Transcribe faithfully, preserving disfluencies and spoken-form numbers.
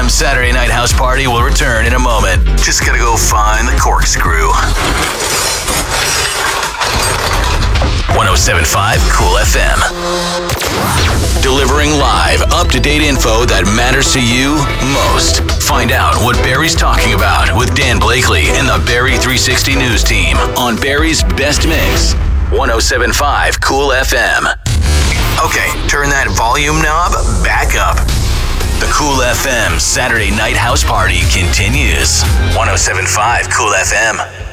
F M Saturday Night House Party will return in a moment. Just gotta go find the corkscrew. one oh seven point five Cool F M. Delivering live, up-to-date info that matters to you most. Find out what Barry's talking about with Dan Blakely and the Barry three sixty News team on Barry's Best Mix. one oh seven point five Cool F M. Okay, turn that volume knob back up. The Cool F M Saturday Night House Party continues. one oh seven point five Cool F M.